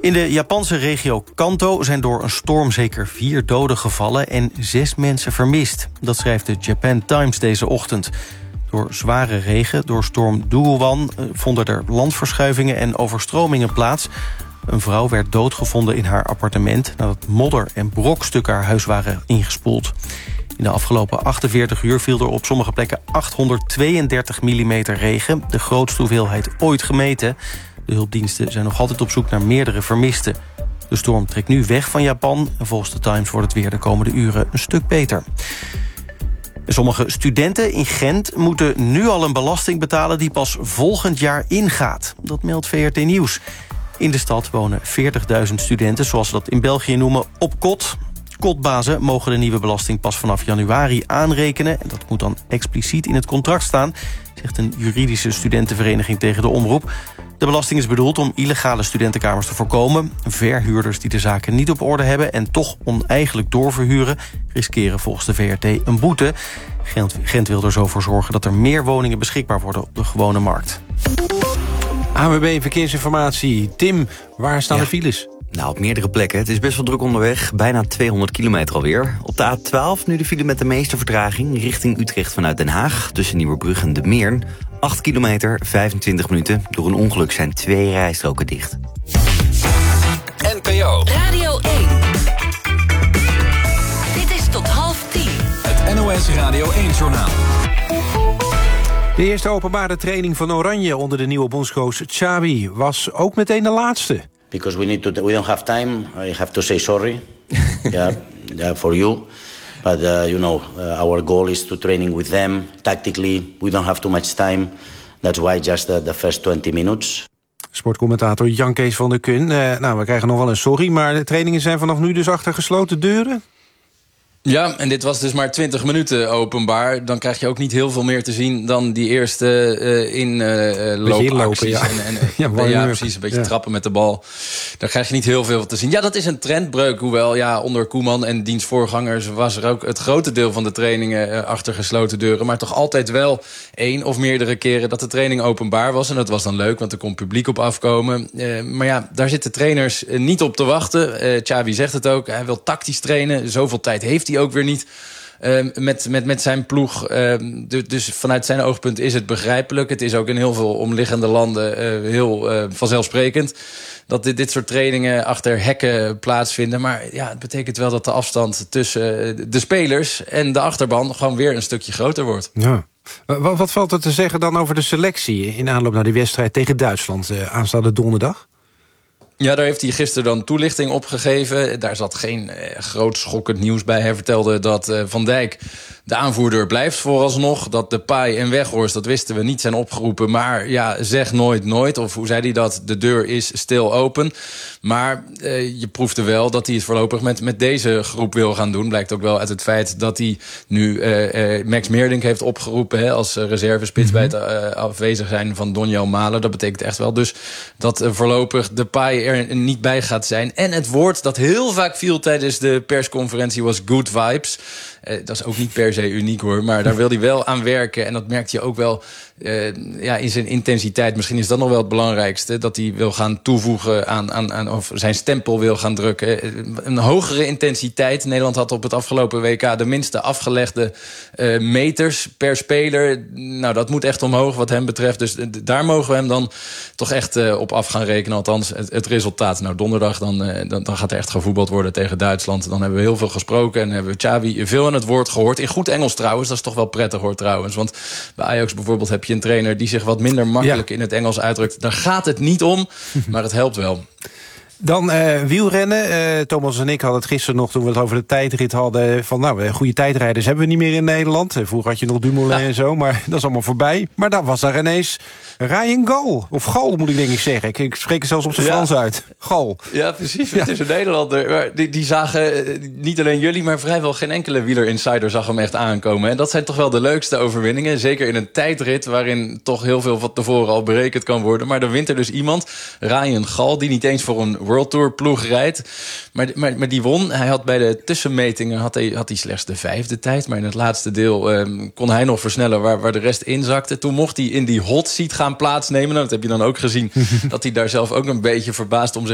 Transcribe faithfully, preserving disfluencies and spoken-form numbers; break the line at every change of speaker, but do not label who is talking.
In de Japanse regio Kanto zijn door een storm zeker vier doden gevallen en zes mensen vermist. Dat schrijft de Japan Times deze ochtend. Door zware regen, door storm Duguan, vonden er landverschuivingen en overstromingen plaats. Een vrouw werd doodgevonden in haar appartement nadat modder en brokstukken haar huis waren ingespoeld. In de afgelopen achtenveertig uur viel er op sommige plekken achthonderdtweeëndertig millimeter regen, de grootste hoeveelheid ooit gemeten. De hulpdiensten zijn nog altijd op zoek naar meerdere vermisten. De storm trekt nu weg van Japan en volgens de Times wordt het weer de komende uren een stuk beter. Sommige studenten in Gent moeten nu al een belasting betalen die pas volgend jaar ingaat. Dat meldt V R T Nieuws. In de stad wonen veertigduizend studenten, zoals ze dat in België noemen, op kot. Kotbazen mogen de nieuwe belasting pas vanaf januari aanrekenen. En dat moet dan expliciet in het contract staan, zegt een juridische studentenvereniging tegen de Omroep. De belasting is bedoeld om illegale studentenkamers te voorkomen. Verhuurders die de zaken niet op orde hebben en toch oneigenlijk doorverhuren, riskeren volgens de V R T een boete. Gent, Gent wil er zo voor zorgen dat er meer woningen beschikbaar worden op de gewone markt.
A W B Verkeersinformatie. Tim, waar staan
ja.
de files?
Nou, op meerdere plekken. Het is best wel druk onderweg. Bijna tweehonderd kilometer alweer. Op de A twaalf nu de file met de meeste vertraging richting Utrecht vanuit Den Haag. Tussen Nieuwerbrug en De Meern. acht kilometer, vijfentwintig minuten. Door een ongeluk zijn twee rijstroken dicht.
N P O
Radio één. Dit is tot half tien.
Het N O S Radio één-journaal.
De eerste openbare training van Oranje onder de nieuwe bondscoach Xavi was ook meteen de laatste.
Because we need to, we don't have time. I have to say sorry, yeah, yeah, for you. But uh, you know, uh, our goal is to training with them tactically. We don't have too much time. That's why just the, the first twenty minutes.
Sportcommentator Jan Kees van der Kun. Uh, nou, we krijgen nog wel een sorry, maar de trainingen zijn vanaf nu dus achter gesloten deuren.
Ja, en dit was dus maar twintig minuten openbaar. Dan krijg je ook niet heel veel meer te zien dan die eerste uh, inloopacties. Uh,
ja.
En, en,
ja,
ja, precies, een beetje ja. trappen met de bal. Daar krijg je niet heel veel te zien. Ja, dat is een trendbreuk. Hoewel, ja, onder Koeman en diens voorgangers was er ook het grote deel van de trainingen uh, achter gesloten deuren. Maar toch altijd wel één of meerdere keren dat de training openbaar was. En dat was dan leuk, want er kon publiek op afkomen. Uh, maar ja, daar zitten trainers uh, niet op te wachten. Uh, Xavi zegt het ook, hij wil tactisch trainen. Zoveel tijd heeft hij ook weer niet uh, met, met, met zijn ploeg. Uh, dus, dus vanuit zijn oogpunt is het begrijpelijk. Het is ook in heel veel omliggende landen uh, heel uh, vanzelfsprekend dat dit, dit soort trainingen achter hekken plaatsvinden. Maar ja, het betekent wel dat de afstand tussen de spelers en de achterban gewoon weer een stukje groter wordt.
Ja. Wat, wat valt er te zeggen dan over de selectie in aanloop naar die wedstrijd tegen Duitsland uh, aanstaande donderdag?
Ja, daar heeft hij gisteren dan toelichting op gegeven. Daar zat geen eh, groot schokkend nieuws bij. Hij vertelde dat eh, Van Dijk de aanvoerder blijft vooralsnog. Dat Depay en Weghorst, dat wisten we niet, zijn opgeroepen. Maar ja, zeg nooit nooit. Of hoe zei hij dat? De deur is stil open. Maar eh, je proefde wel dat hij het voorlopig met, met deze groep wil gaan doen. Blijkt ook wel uit het feit dat hij nu eh, eh, Max Meerdink heeft opgeroepen, hè, als reservespits mm-hmm. bij het uh, afwezig zijn van Donjel Malen. Dat betekent echt wel dus dat uh, voorlopig Depay er niet bij gaat zijn. En het woord dat heel vaak viel tijdens de persconferentie was good vibes. Uh, dat is ook niet per se uniek hoor, maar daar wil hij wel aan werken. En dat merkt je ook wel uh, ja, in zijn intensiteit. Misschien is dat nog wel het belangrijkste. Dat hij wil gaan toevoegen aan, aan, aan of zijn stempel wil gaan drukken. Een hogere intensiteit. Nederland had op het afgelopen W K de minste afgelegde uh, meters per speler. Nou, dat moet echt omhoog wat hem betreft. Dus daar mogen we hem dan toch echt uh, op af gaan rekenen. Althans, het, het resultaat. Nou, donderdag dan, uh, dan, dan gaat er echt gevoetbald worden tegen Duitsland. Dan hebben we heel veel gesproken en hebben we Xavi veel aan het woord gehoord. In goed Engels trouwens, dat is toch wel prettig hoor trouwens. Want bij Ajax bijvoorbeeld heb je een trainer die zich wat minder makkelijk ja. in het Engels uitdrukt. Daar gaat het niet om, maar het helpt wel.
Dan uh, wielrennen. Uh, Thomas en ik hadden het gisteren nog, toen we het over de tijdrit hadden, van nou, goede tijdrijders hebben we niet meer in Nederland. Vroeger had je nog Dumoulin ja. en zo, maar dat is allemaal voorbij. Maar dan was daar ineens Ryan Gal. Of Gal moet ik denk ik zeggen. Ik, ik spreek het zelfs op zijn ja. Frans uit. Gal.
Ja, precies. Ja. Het is een Nederlander. Maar die, die zagen, niet alleen jullie, maar vrijwel geen enkele wieler-insider zag hem echt aankomen. En dat zijn toch wel de leukste overwinningen. Zeker in een tijdrit waarin toch heel veel van tevoren al berekend kan worden. Maar dan wint er dus iemand, Ryan Gal, die niet eens voor een World Tour ploeg rijdt. Maar, maar, maar die won. Hij had bij de tussenmetingen had hij, had hij slechts de vijfde tijd. Maar in het laatste deel um, kon hij nog versnellen waar, waar de rest inzakte. Toen mocht hij in die hot seat gaan plaatsnemen. Nou, dat heb je dan ook gezien. Dat hij daar zelf ook een beetje verbaasd om zich